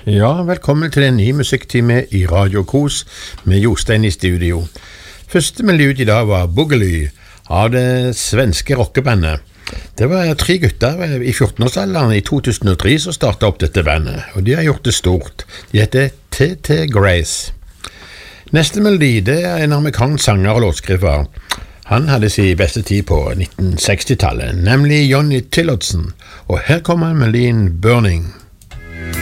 Ja, velkommen til en ny musikktime i Radio Kos med Jostein i studio. Første melodi ut i dag var Boogaloo av det svenske rockebandet. Det var 3 gutter i 14-årsalderen i 2003 som startet opp dette bandet, og de har gjort det stort. De heter T.T. Grace. Neste melodi det er en amerikansk sanger og låtskriver. Han hadde sin beste tid på 1960-tallet, nemlig Johnny Tillotson, og her kommer melodien Burning.